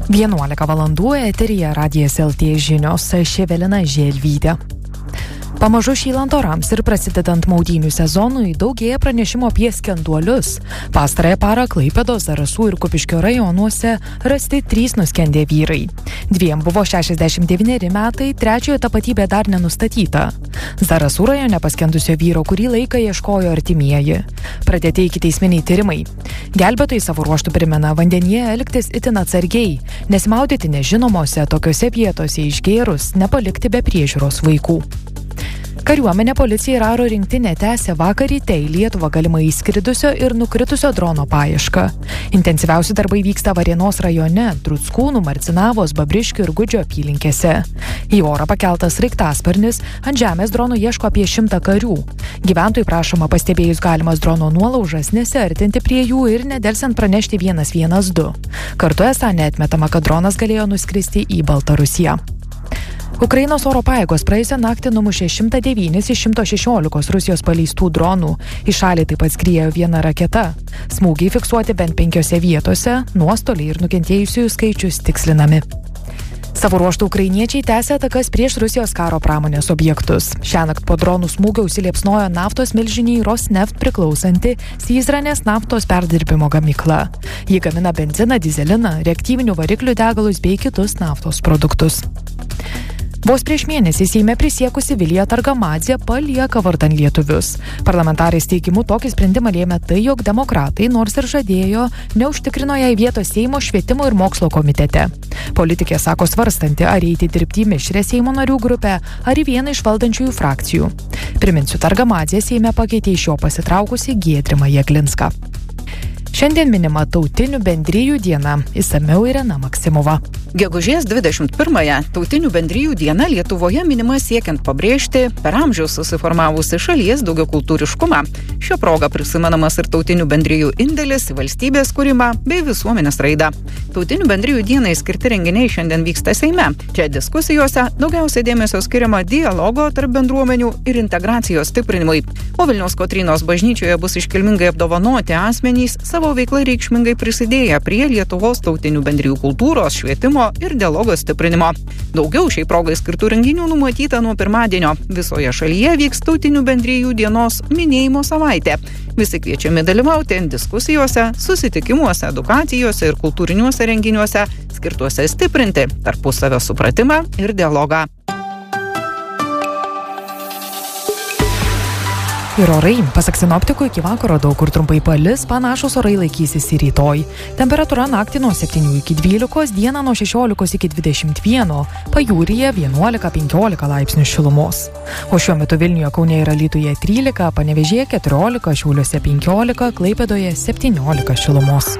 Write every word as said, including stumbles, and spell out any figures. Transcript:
vienuolika valandų eteryje Radijas L T žinios, aš Evelina Želvytė. Pamažu šylant orams ir prasidedant maudynių sezonui daugėja pranešimo apie skenduolius. Pastarąją parą Klaipėdos, Zarasų ir Kupiškio rajonuose rasti trys nuskendę vyrai. Dviem buvo šešiasdešimt devyneri metai, trečiojo tapatybė dar nenustatyta. Zarasų rajone paskendusio vyro kurį laiką ieškojo artimieji. Pradėti ikiteisminiai tyrimai. Gelbėtojai savo ruožtų primena vandenyje elgtis itin atsargiai, nesimaudyti nežinomose tokiose vietose išgėrus, nepalikti be priežiūros vaikų. Kariuomenė, policija ir aro rinktinė tęsia vakar ryte į Lietuvą galimai įskridusio ir nukritusio drono paiešką. Intensyviausi darbai vyksta Varėnos rajone, Druckūnų, Marcinavos, Babriškių ir Gudžio apylinkėse. Į orą pakeltas sraigtasparnis, ant žemės dronų ieško apie šimtą karių. Gyventojų prašoma pastebėjus galimas drono nuolaužas nesiartinti prie jų ir nedelsiant pranešti vienas vienas du. Kartu esą neatmetama, kad dronas galėjo nuskristi į Baltarusiją. Ukrainos oro pajėgos praėjusią naktį numušė šimtą devynis iš šimto šešiolikos Rusijos paleistų dronų. Į šalį taip pat skriejo viena raketa. Smūgiai fiksuoti bent penkiose vietose, nuostoliai ir nukentėjusiųjų skaičius tikslinami. Savo ruožtų ukrainiečiai tęsia atakas prieš Rusijos karo pramonės objektus. Šiąnakt po dronų smūgio užsiliepsnojo naftos milžiniai Rosneft priklausanti Syzranės naftos perdirbimo gamykla. Ji gamina benziną, dyzeliną, reaktyvinių variklių degalus bei kitus naftos produktus. Vos prieš mėnesį Seime prisiekusi Vilija Targamadzė palieka vardan lietuvius. Parlamentarės teigimu tokį sprendimą lėmė tai, jog demokratai, nors ir žadėjo, neužtikrino jai vietos Seimo švietimo ir mokslo komitete. Politikė sako svarstanti, ar eiti dirbti į mišrią Seimo narių grupę, ar į vieną iš valdančiųjų frakcijų. Priminsiu, Targamadzė Seime pakeitė iš jo pasitraukusi Giedrimą Jeglinską. Šiandien minima Tautinių bendrijų diena. Išsamiau Irena Maksimova. Gegužės dvidešimt pirmąją Tautinių bendrijų diena Lietuvoje minima siekiant pabrėžti per amžius susiformavusi šalies daugiakultūriškumą. Šio proga prisimenamas ir Tautinių bendrijų indėlis į valstybės kūrimą bei visuomenės raidą. Tautinių bendrijų dienai skirti renginiai šiandien vyksta Seime. Čia diskusijose daugiausiai dėmesio skiriama dialogo tarp bendruomenių ir integracijos stiprinimui. O Vilniaus Kotrynos bažnyčioje bus iškilmingai apdovanoti asmenys savo veiklą reikšmingai prisidėję prie Lietuvos tautinių bendrijų kultūros, švietimo ir dialogo stiprinimo. Daugiau šiai progai skirtų renginių numatyta nuo pirmadienio. Visoje šalyje vyks Tautinių bendrijų dienos minėjimo savaitė. Visi kviečiami dalyvauti diskusijose, susitikimuose, edukacijose ir kultūriniuose renginiuose, skirtuose stiprinti tarpusavio supratimą ir dialogą. Ir orai, pasak sinoptikų, iki vakaro daug kur trumpai palis, panašus orai laikysis ir rytoj. Temperatūra naktį nuo septynių iki dvylikos, dieną nuo šešiolikos iki dvidešimt vieno, pajūryje vienuolika penkiolika laipsnių šilumos. O šiuo metu Vilniuje, Kaune ir Alytuje trylika, Panevėžyje keturiolika, Šiauliuose penkiolika, Klaipėdoje septyniolika šilumos.